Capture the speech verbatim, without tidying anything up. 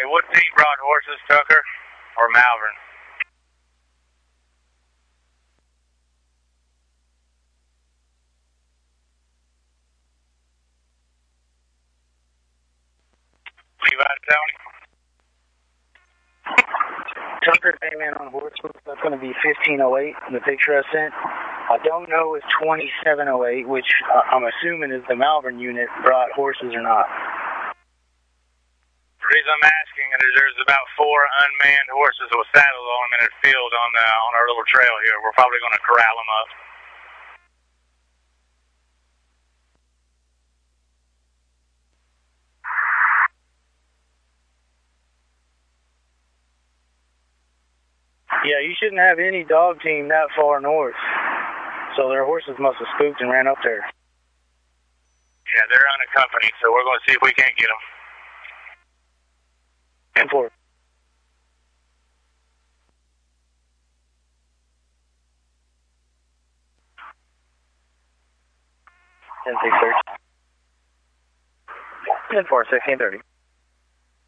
what team brought horses, Tucker or Malvern? Levi, Tony. Tucker came in on horse. That's going to be fifteen oh eight in the picture I sent. I don't know if twenty-seven oh eight, which I'm assuming is the Malvern unit, brought horses or not. The reason I'm asking is there's about four unmanned horses with saddles on them in a field on the, on our little trail here. We're probably going to corral them up. Yeah, you shouldn't have any dog team that far north. So their horses must have spooked and ran up there. Yeah, they're unaccompanied, so we're going to see if we can't get them. ten four. ten six thirty. ten four, sixteen thirty.